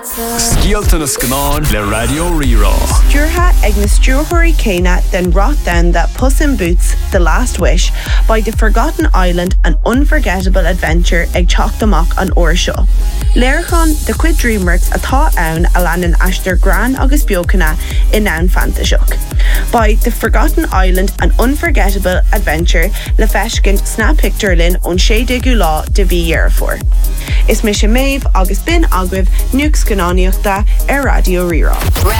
Scialta na scanán le Radio Rirá. Dúrtha ag na stúrthóirí céine den rot down that Puss in Boots, The Last Wish, by The Forgotten Island, an unforgettable adventure ag teacht amach an uair seo. Léirchán de cuid DreamWorks atá ann a leanan aistear gran agus beocanna in ann fantaseach. By The Forgotten Island, an unforgettable adventure le feiscin sna picturelinn ón 16 lá de bhí dhearfór. Is mis sé Maeve agus bin agwibh nuac scannáíochta ar Radio Rirá.